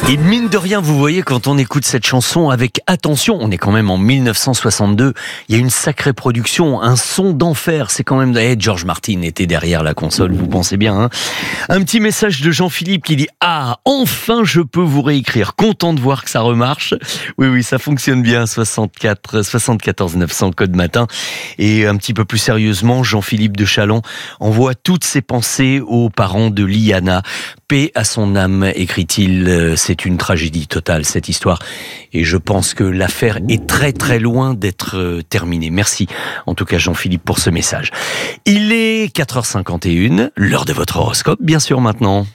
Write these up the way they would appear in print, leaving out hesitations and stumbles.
Et mine de rien, vous voyez, quand on écoute cette chanson avec attention, on est quand même en 1962, il y a une sacrée production, un son d'enfer, c'est quand même... George Martin était derrière la console, vous pensez bien, hein. Un petit message de Jean-Philippe qui dit « Ah, enfin je peux vous réécrire, content de voir que ça remarche ». Oui, ça fonctionne bien, 74 900 code matin. Et un petit peu plus sérieusement, Jean-Philippe de Châlons envoie toutes ses pensées aux parents de Liana. Paix à son âme, écrit-il, c'est une tragédie totale cette histoire et je pense que l'affaire est très très loin d'être terminée. Merci en tout cas Jean-Philippe pour ce message. Il est 4h51, l'heure de votre horoscope bien sûr maintenant.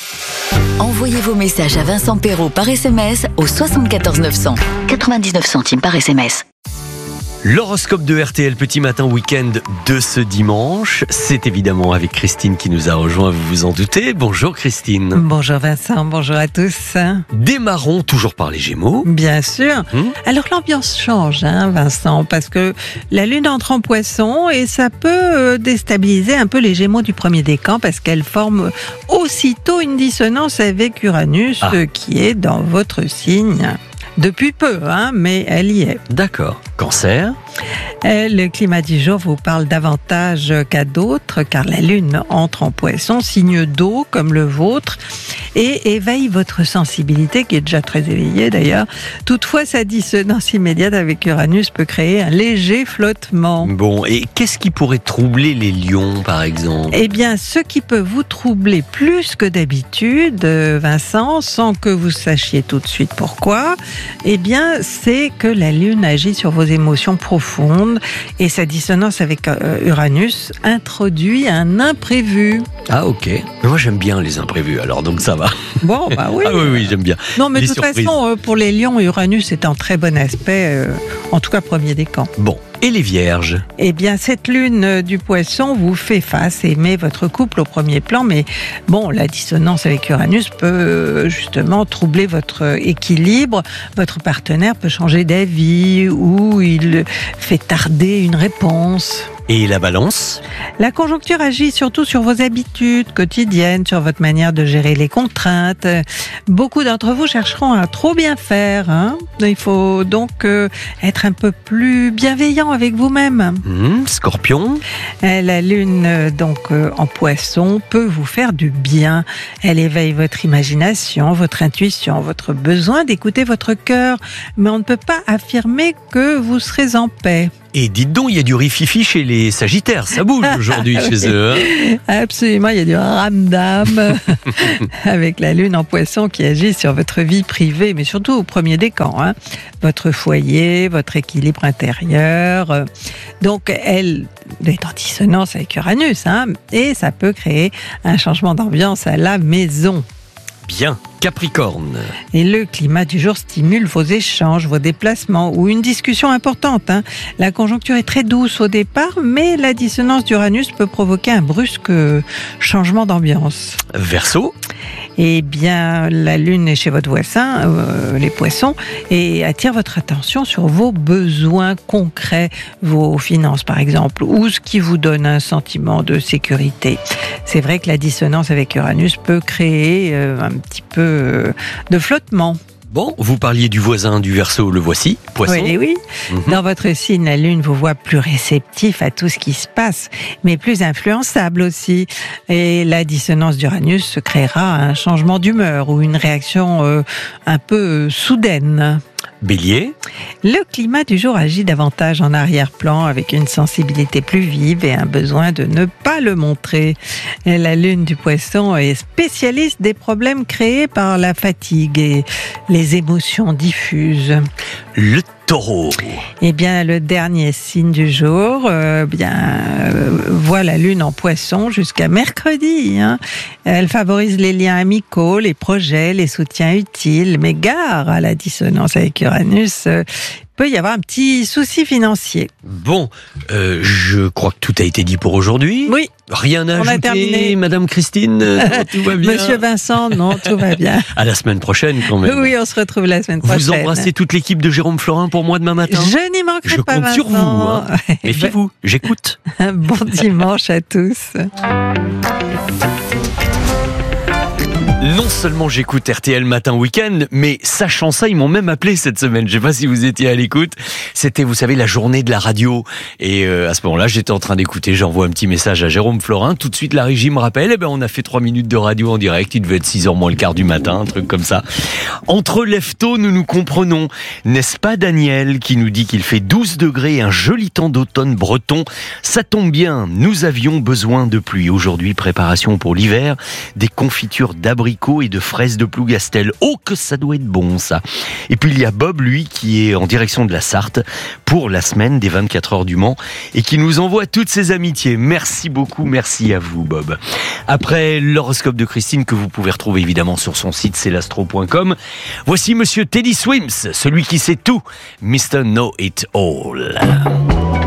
Envoyez vos messages à Vincent Perrault par SMS au 74 900. 99 centimes par SMS. L'horoscope de RTL Petit Matin Week-end de ce dimanche, c'est évidemment avec Christine qui nous a rejoint, vous vous en doutez. Bonjour Christine. Bonjour Vincent, bonjour à tous. Démarrons toujours par les Gémeaux. Bien sûr. Alors l'ambiance change, Vincent, parce que la Lune entre en Poisson et ça peut déstabiliser un peu les Gémeaux du premier décan parce qu'elle forme aussitôt une dissonance avec Uranus qui est dans votre signe. Depuis peu, mais elle y est. D'accord. Cancer. Le climat du jour vous parle davantage qu'à d'autres, car la Lune entre en Poisson, signe d'eau comme le vôtre, et éveille votre sensibilité, qui est déjà très éveillée d'ailleurs. Toutefois, sa dissonance immédiate avec Uranus peut créer un léger flottement. Bon, et qu'est-ce qui pourrait troubler les lions, par exemple ? Eh bien, ce qui peut vous troubler plus que d'habitude, Vincent, sans que vous sachiez tout de suite pourquoi, eh bien, c'est que la Lune agit sur vos émotions profondes et sa dissonance avec Uranus introduit un imprévu. Ah ok, mais moi j'aime bien les imprévus alors donc ça va. Bon bah oui. Ah oui j'aime bien. Non mais les de toute surprises. façon pour les lions Uranus est en très bon aspect, en tout cas premier décan. Bon. Et les vierges ? Eh bien, cette lune du poisson vous fait face et met votre couple au premier plan. Mais bon, la dissonance avec Uranus peut justement troubler votre équilibre. Votre partenaire peut changer d'avis ou il fait tarder une réponse. Et la balance ? La conjoncture agit surtout sur vos habitudes quotidiennes, sur votre manière de gérer les contraintes. Beaucoup d'entre vous chercheront à trop bien faire. Il faut donc être un peu plus bienveillant avec vous-même. Scorpion ? La lune donc en poisson peut vous faire du bien. Elle éveille votre imagination, votre intuition, votre besoin d'écouter votre cœur. Mais on ne peut pas affirmer que vous serez en paix. Et dites donc, il y a du rififi chez les Sagittaires, ça bouge aujourd'hui chez eux. Absolument, il y a du ramdam avec la lune en poisson qui agit sur votre vie privée, mais surtout au premier décan. Votre foyer, votre équilibre intérieur. Donc, elle est en dissonance avec Uranus, et ça peut créer un changement d'ambiance à la maison. Bien. Capricorne. Et le climat du jour stimule vos échanges, vos déplacements ou une discussion importante. La conjoncture est très douce au départ, mais la dissonance d'Uranus peut provoquer un brusque changement d'ambiance. Verseau. Eh bien, la lune est chez votre voisin, les poissons, et attire votre attention sur vos besoins concrets, vos finances par exemple, ou ce qui vous donne un sentiment de sécurité. C'est vrai que la dissonance avec Uranus peut créer un petit peu de flottement. Bon, vous parliez du voisin du Verseau, le voici, Poisson. Oui. Dans votre signe, la Lune vous voit plus réceptif à tout ce qui se passe, mais plus influençable aussi. Et la dissonance d'Uranus se créera un changement d'humeur ou une réaction un peu soudaine. Bélier. Le climat du jour agit davantage en arrière-plan avec une sensibilité plus vive et un besoin de ne pas le montrer. La lune du poisson est spécialiste des problèmes créés par la fatigue et les émotions diffuses. Le Taureau. Eh bien, le dernier signe du jour, voit la lune en poisson jusqu'à mercredi. Elle favorise les liens amicaux, les projets, les soutiens utiles, mais gare à la dissonance avec Uranus. Peut y avoir un petit souci financier. Bon, je crois que tout a été dit pour aujourd'hui. Oui. Rien à On a ajouter, terminé. Madame Christine, tout va bien. Monsieur Vincent, non, tout va bien. À la semaine prochaine quand même. Oui, on se retrouve la semaine prochaine. Vous embrassez toute l'équipe de Jérôme Florin pour moi demain matin. Je n'y manquerai Je pas, compte sur vous. Vincent. Méfiez-vous, j'écoute. Un bon dimanche à tous. Non seulement j'écoute RTL Matin Week-end, mais sachant ça, ils m'ont même appelé cette semaine. Je sais pas si vous étiez à l'écoute. C'était, vous savez, la journée de la radio. Et à ce moment-là, j'étais en train d'écouter. J'envoie un petit message à Jérôme Florin. Tout de suite, la régie me rappelle. On a fait 3 minutes de radio en direct. Il devait être 6h moins le quart du matin, un truc comme ça. Entre lève-tôt, nous nous comprenons. N'est-ce pas Daniel qui nous dit qu'il fait 12 degrés, un joli temps d'automne breton. Ça tombe bien, nous avions besoin de pluie. Aujourd'hui, préparation pour l'hiver. Des confitures d'abricots et de fraises de Plougastel. Oh, que ça doit être bon, ça. Et puis, il y a Bob, lui, qui est en direction de la Sarthe pour la semaine des 24 heures du Mans et qui nous envoie toutes ses amitiés. Merci beaucoup, merci à vous, Bob. Après l'horoscope de Christine, que vous pouvez retrouver évidemment sur son site celastro.com, voici Monsieur Teddy Swims, celui qui sait tout, Mr. Know It All.